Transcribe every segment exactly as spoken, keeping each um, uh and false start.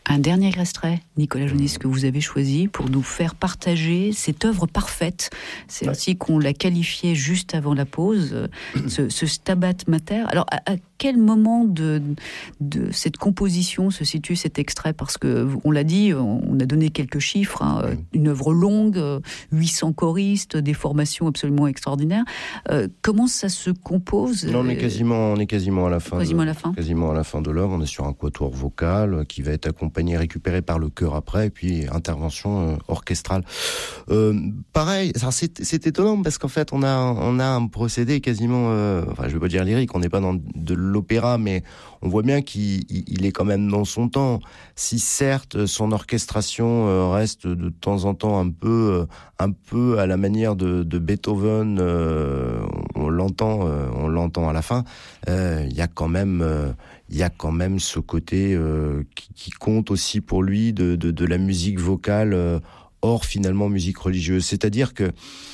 Un dernier extrait, Nicolas Jonis, que vous avez choisi pour nous faire partager cette œuvre parfaite. C'est ouais. ainsi qu'on l'a qualifié juste avant la pause, ce, ce Stabat Mater. Alors, à, à quel moment de, de cette composition se situe cet extrait ? Parce que, on l'a dit, on a donné quelques chiffres, hein, une œuvre longue, huit cents choristes, des formations absolument extraordinaires. Euh, comment ça se compose ? Non, on est quasiment, on est quasiment à la fin. Quasiment de, à la fin. Quasiment à la fin de l'œuvre. On est sur un quatuor vocal qui va être accompagné, récupéré par le chœur après, et puis intervention euh, orchestrale. Euh, pareil, ça, c'est, c'est étonnant parce qu'en fait, on a, on a un procédé quasiment, euh, enfin, je vais pas dire lyrique, on n'est pas dans de l'opéra, mais on voit bien qu'il il est quand même dans son temps. Si certes, son orchestration euh, reste de temps en temps un peu, euh, un peu à la manière de, de Beethoven, euh, on l'entend, euh, on l'entend à la fin. Il euh, y a quand même. Euh, il y a quand même ce côté euh, qui, qui compte aussi pour lui de, de, de la musique vocale euh, hors finalement musique religieuse. C'est-à-dire que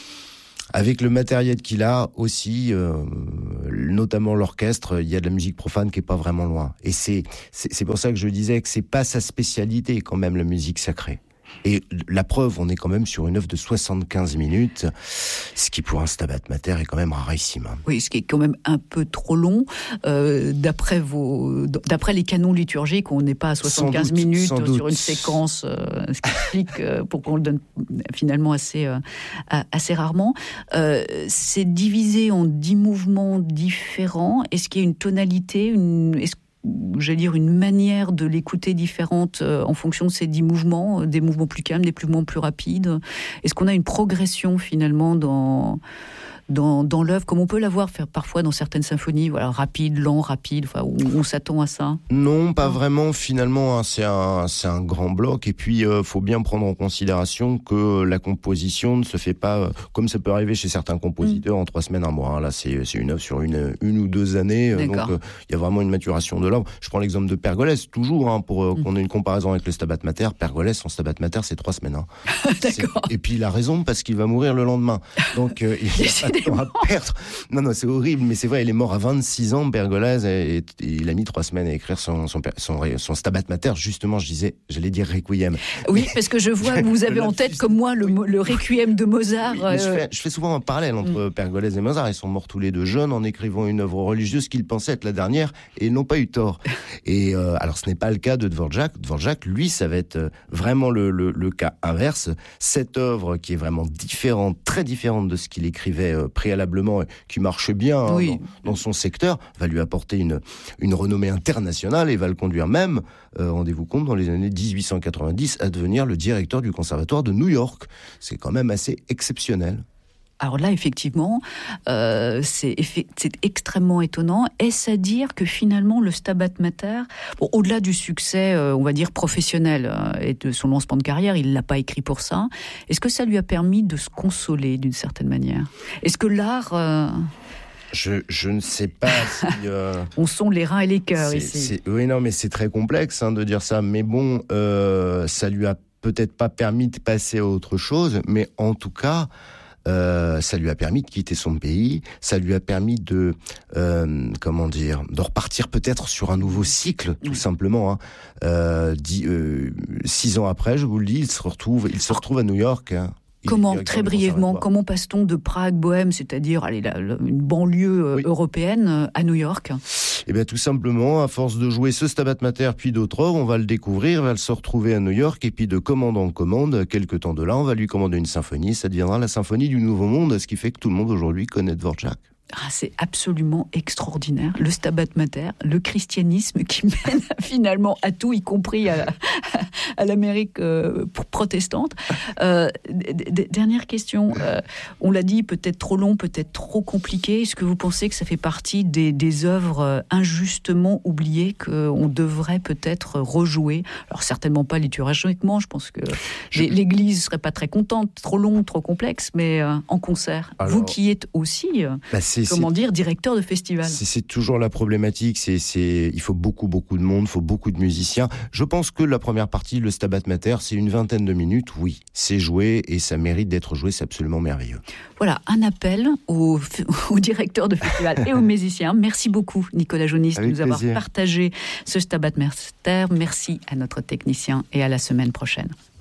avec le matériel qu'il a aussi, euh, notamment l'orchestre, il y a de la musique profane qui est pas vraiment loin. Et c'est, c'est, c'est pour ça que je disais que c'est pas sa spécialité quand même, la musique sacrée. Et la preuve, on est quand même sur une œuvre de soixante-quinze minutes, ce qui pour un Stabat Mater est quand même rarissime. Oui, ce qui est quand même un peu trop long. Euh, d'après vos, d'après les canons liturgiques, on n'est pas à soixante-quinze doute, minutes sur doute. Une séquence, euh, ce qui explique euh, pourquoi on le donne finalement assez, euh, assez rarement. Euh, c'est divisé en dix mouvements différents. Est-ce qu'il y a une tonalité, une, est-ce j'allais dire une manière de l'écouter différente euh, en fonction de ces dix mouvements, euh, des mouvements plus calmes, des mouvements plus rapides. Est-ce qu'on a une progression finalement dans dans, dans l'œuvre, comme on peut la voir faire parfois dans certaines symphonies, voilà, rapide, lent, rapide, enfin, où on s'attend à ça ? Non, pas vraiment. Finalement, hein, c'est un c'est un grand bloc. Et puis, euh, faut bien prendre en considération que la composition ne se fait pas euh, comme ça peut arriver chez certains compositeurs mmh. en trois semaines, un mois. Hein. Là, c'est c'est une œuvre sur une une ou deux années. Euh, donc, il euh, y a vraiment une maturation de l'œuvre. Je prends l'exemple de Pergolèse, toujours, hein, pour euh, mmh. qu'on ait une comparaison avec le Stabat Mater. Pergolèse, son Stabat Mater, c'est trois semaines. Hein. D'accord. Et puis, il a raison parce qu'il va mourir le lendemain. Donc, euh, il à perdre. Non, non, c'est horrible, mais c'est vrai, il est mort à vingt-six ans, Pergolèse, et, et, et il a mis trois semaines à écrire son, son, son, son Stabat Mater. Justement, je disais, j'allais dire Requiem. Oui, parce que je vois que vous avez en tête, comme moi, le, le Requiem de Mozart. Oui, euh... je, fais, je fais souvent un parallèle entre mm. Pergolèse et Mozart. Ils sont morts tous les deux jeunes en écrivant une œuvre religieuse qu'ils pensaient être la dernière, et ils n'ont pas eu tort. Et euh, alors, ce n'est pas le cas de Dvorak. Dvorak, lui, ça va être vraiment le, le, le cas inverse. Cette œuvre qui est vraiment différente, très différente de ce qu'il écrivait euh, préalablement, qui marche bien hein, oui. dans, dans son secteur, va lui apporter une, une renommée internationale et va le conduire même, euh, rendez-vous compte, dans les années dix-huit cent quatre-vingt-dix, à devenir le directeur du conservatoire de New York. C'est quand même assez exceptionnel. Alors là, effectivement, euh, c'est, c'est extrêmement étonnant. Est-ce à dire que finalement, le Stabat Mater, bon, au-delà du succès, euh, on va dire, professionnel euh, et de son lancement de carrière, il ne l'a pas écrit pour ça. Est-ce que ça lui a permis de se consoler d'une certaine manière ? Est-ce que l'art... Euh... Je, je ne sais pas si... Euh, on sent les reins et les cœurs c'est, ici. C'est, oui, non, mais c'est très complexe hein, de dire ça. Mais bon, euh, ça lui a peut-être pas permis de passer à autre chose, mais en tout cas... Euh, ça lui a permis de quitter son pays, ça lui a permis de, euh, comment dire, de repartir peut-être sur un nouveau cycle, tout oui. simplement. Hein. Euh, dix, euh, six ans après, je vous le dis, il se retrouve, il se retrouve à New York. Hein. Comment, très brièvement, comment passe-t-on de Prague, Bohème, c'est-à-dire allez, la, la, une banlieue oui. européenne, à New York ? Eh bien, tout simplement, à force de jouer ce Stabat Mater puis d'autres œuvres, on va le découvrir, on va se retrouver à New York, et puis de commande en commande, quelque temps de là, on va lui commander une symphonie, ça deviendra la symphonie du Nouveau Monde, ce qui fait que tout le monde aujourd'hui connaît Dvorak. Ah, c'est absolument extraordinaire. Le Stabat Mater, le christianisme qui mène finalement à tout, y compris à, à l'Amérique euh, protestante. Euh, d- d- dernière question. Euh, on l'a dit, peut-être trop long, peut-être trop compliqué. Est-ce que vous pensez que ça fait partie des, des œuvres injustement oubliées qu'on devrait peut-être rejouer ? Alors certainement pas liturgiquement. Je pense que je... l'Église serait pas très contente. Trop long, trop complexe, mais euh, en concert. Alors... Vous qui êtes aussi... Euh, bah c'est comment dire, directeur de festival. C'est, c'est toujours la problématique. C'est, c'est, il faut beaucoup, beaucoup de monde, il faut beaucoup de musiciens. Je pense que la première partie, le Stabat Mater, c'est une vingtaine de minutes. Oui, c'est joué et ça mérite d'être joué. C'est absolument merveilleux. Voilà, un appel aux, aux directeurs de festival et aux musiciens. Merci beaucoup, Nicolas Jonis, de nous avoir partagé ce Stabat Mater. Merci à notre technicien et à la semaine prochaine.